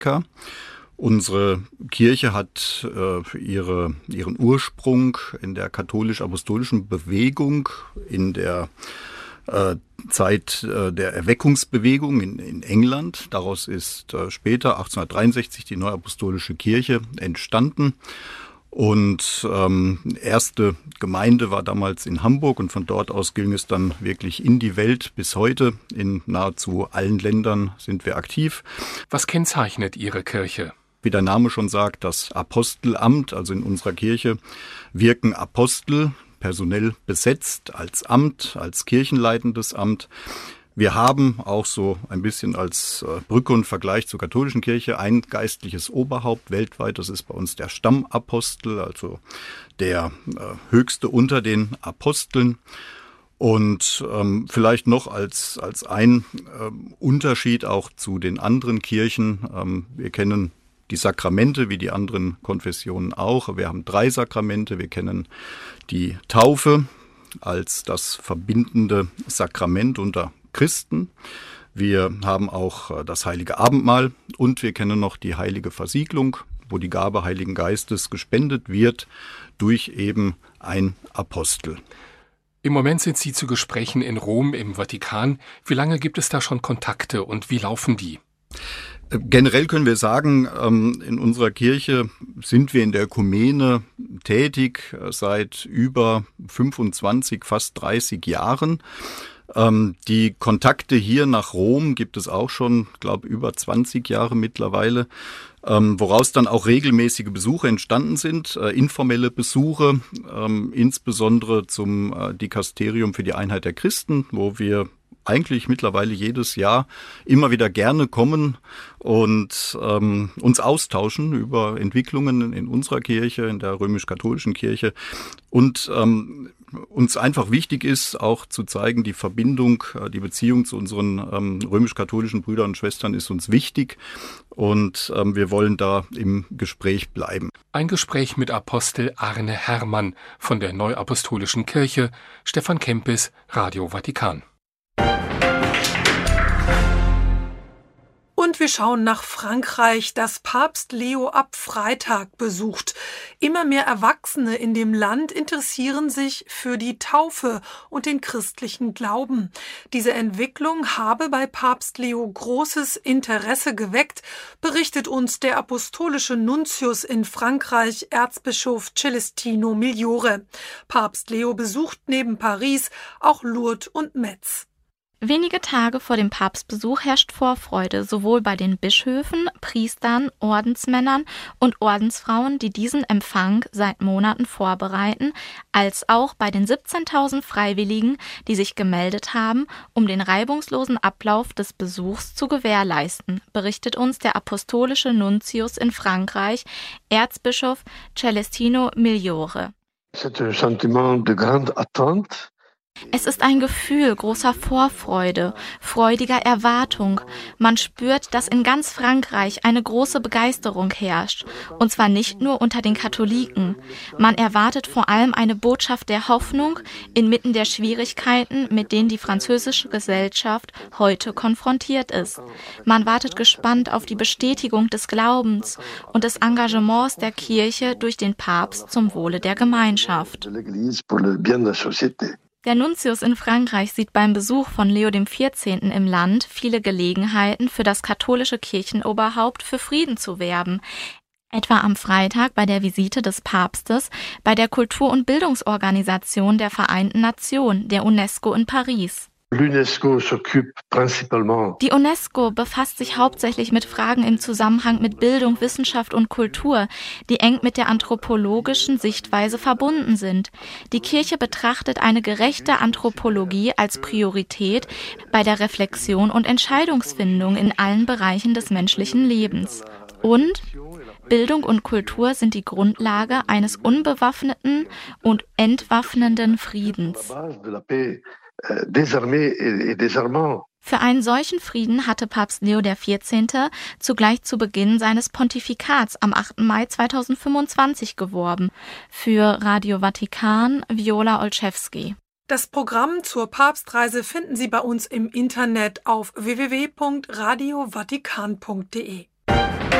Basilika. Unsere Kirche hat ihren Ursprung in der katholisch-apostolischen Bewegung, in der Zeit der Erweckungsbewegung in England. Daraus ist später 1863 die Neuapostolische Kirche entstanden. Und erste Gemeinde war damals in Hamburg und von dort aus ging es dann wirklich in die Welt. Bis heute in nahezu allen Ländern sind wir aktiv. Was kennzeichnet Ihre Kirche? Wie der Name schon sagt, das Apostelamt, also in unserer Kirche wirken Apostel, personell besetzt als Amt, als kirchenleitendes Amt. Wir haben auch so ein bisschen als Brücke und Vergleich zur katholischen Kirche ein geistliches Oberhaupt weltweit. Das ist bei uns der Stammapostel, also der höchste unter den Aposteln. Und vielleicht noch als ein Unterschied auch zu den anderen Kirchen. Wir kennen die Sakramente wie die anderen Konfessionen auch. Wir haben 3 Sakramente. Wir kennen die Taufe als das verbindende Sakrament unter Christen. Wir haben auch das heilige Abendmahl und wir kennen noch die heilige Versiegelung, wo die Gabe Heiligen Geistes gespendet wird durch eben ein Apostel. Im Moment sind Sie zu Gesprächen in Rom im Vatikan. Wie lange gibt es da schon Kontakte und wie laufen die? Generell können wir sagen, in unserer Kirche sind wir in der Ökumene tätig seit über 25, fast 30 Jahren. Die Kontakte hier nach Rom gibt es auch schon, glaube über 20 Jahre mittlerweile, woraus dann auch regelmäßige Besuche entstanden sind, informelle Besuche, insbesondere zum Dikasterium für die Einheit der Christen, wo wir eigentlich mittlerweile jedes Jahr immer wieder gerne kommen und uns austauschen über Entwicklungen in unserer Kirche, in der römisch-katholischen Kirche. Und uns einfach wichtig ist, auch zu zeigen, die Verbindung, die Beziehung zu unseren römisch-katholischen Brüdern und Schwestern ist uns wichtig. Und wir wollen da im Gespräch bleiben. Ein Gespräch mit Apostel Arne Herrmann von der Neuapostolischen Kirche, Stefan Kempis, Radio Vatikan. Und wir schauen nach Frankreich, das Papst Leo ab Freitag besucht. Immer mehr Erwachsene in dem Land interessieren sich für die Taufe und den christlichen Glauben. Diese Entwicklung habe bei Papst Leo großes Interesse geweckt, berichtet uns der apostolische Nuntius in Frankreich, Erzbischof Celestino Migliore. Papst Leo besucht neben Paris auch Lourdes und Metz. Wenige Tage vor dem Papstbesuch herrscht Vorfreude, sowohl bei den Bischöfen, Priestern, Ordensmännern und Ordensfrauen, die diesen Empfang seit Monaten vorbereiten, als auch bei den 17.000 Freiwilligen, die sich gemeldet haben, um den reibungslosen Ablauf des Besuchs zu gewährleisten, berichtet uns der apostolische Nuntius in Frankreich, Erzbischof Celestino Migliore. C'est un sentiment de grande attente. Es ist ein Gefühl großer Vorfreude, freudiger Erwartung. Man spürt, dass in ganz Frankreich eine große Begeisterung herrscht. Und zwar nicht nur unter den Katholiken. Man erwartet vor allem eine Botschaft der Hoffnung inmitten der Schwierigkeiten, mit denen die französische Gesellschaft heute konfrontiert ist. Man wartet gespannt auf die Bestätigung des Glaubens und des Engagements der Kirche durch den Papst zum Wohle der Gemeinschaft. Der Nuntius in Frankreich sieht beim Besuch von Leo XIV. Im Land viele Gelegenheiten für das katholische Kirchenoberhaupt für Frieden zu werben. Etwa am Freitag bei der Visite des Papstes bei der Kultur- und Bildungsorganisation der Vereinten Nationen, der UNESCO in Paris. Die UNESCO befasst sich hauptsächlich mit Fragen im Zusammenhang mit Bildung, Wissenschaft und Kultur, die eng mit der anthropologischen Sichtweise verbunden sind. Die Kirche betrachtet eine gerechte Anthropologie als Priorität bei der Reflexion und Entscheidungsfindung in allen Bereichen des menschlichen Lebens. Und Bildung und Kultur sind die Grundlage eines unbewaffneten und entwaffnenden Friedens. Für einen solchen Frieden hatte Papst Leo XIV. Zugleich zu Beginn seines Pontifikats am 8. Mai 2025 geworben. Für Radio Vatikan, Viola Olszewski. Das Programm zur Papstreise finden Sie bei uns im Internet auf www.radiovatikan.de.